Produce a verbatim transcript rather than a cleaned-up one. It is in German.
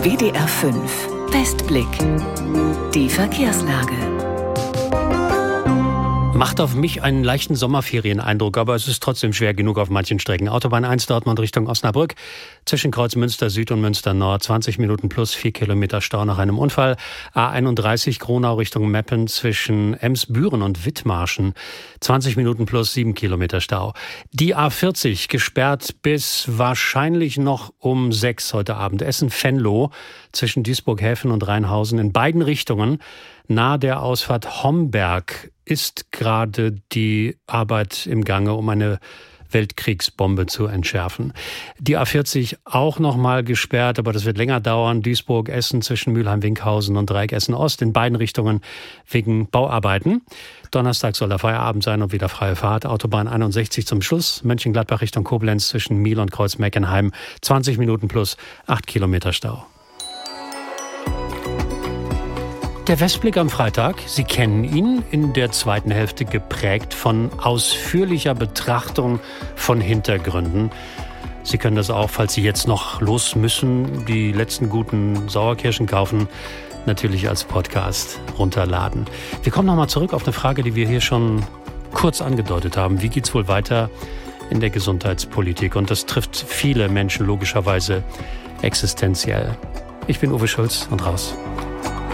W D R fünf Westblick. Die Verkehrslage. Macht auf mich einen leichten Sommerferieneindruck, aber es ist trotzdem schwer genug auf manchen Strecken. Autobahn eins Dortmund Richtung Osnabrück, zwischen Kreuz Münster Süd und Münster Nord, zwanzig Minuten plus vier Kilometer Stau nach einem Unfall. A einunddreißig Gronau Richtung Meppen zwischen Emsbüren und Wittmarschen, zwanzig Minuten plus sieben Kilometer Stau. Die A vierzig gesperrt bis wahrscheinlich noch um sechs heute Abend. Essen-Venlo zwischen Duisburg-Häfen und Rheinhausen in beiden Richtungen. Nahe der Ausfahrt Homberg ist gerade die Arbeit im Gange, um eine Weltkriegsbombe zu entschärfen. Die A vierzig auch nochmal gesperrt, aber das wird länger dauern. Duisburg-Essen zwischen Mülheim-Winkhausen und Dreieck Essen-Ost in beiden Richtungen wegen Bauarbeiten. Donnerstag soll der Feierabend sein und wieder freie Fahrt. Autobahn einundsechzig zum Schluss. Mönchengladbach Richtung Koblenz zwischen Miel und Kreuz-Meckenheim. zwanzig Minuten plus acht Kilometer Stau. Der Westblick am Freitag, Sie kennen ihn, in der zweiten Hälfte geprägt von ausführlicher Betrachtung von Hintergründen. Sie können das auch, falls Sie jetzt noch los müssen, die letzten guten Sauerkirschen kaufen, natürlich als Podcast runterladen. Wir kommen nochmal zurück auf eine Frage, die wir hier schon kurz angedeutet haben. Wie geht's wohl weiter in der Gesundheitspolitik? Und das trifft viele Menschen logischerweise existenziell. Ich bin Uwe Schulz und raus.